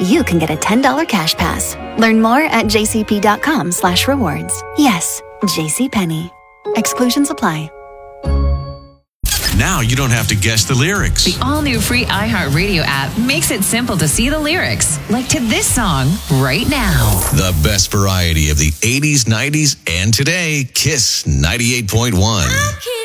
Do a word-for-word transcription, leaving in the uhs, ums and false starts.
you can get a ten dollars cash pass. Learn more at jcp.com slash rewards. Yes, JCPenney. Exclusions apply. Now you don't have to guess the lyrics. The all-new free iHeartRadio app makes it simple to see the lyrics, like to this song right now. The best variety of the eighties, nineties, and today, Kiss ninety-eight point one.